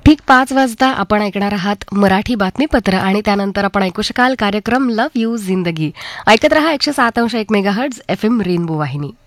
ठीक 5 वाजता आपण ऐकणार आहात मराठी बातमीपत्र आणि त्यानंतर आपण ऐकू शकाल कार्यक्रम लव्ह यू जिंदगी. ऐकत रहा 107.1 मेगाहर्ट्झ FM रेनबो वाहिनी.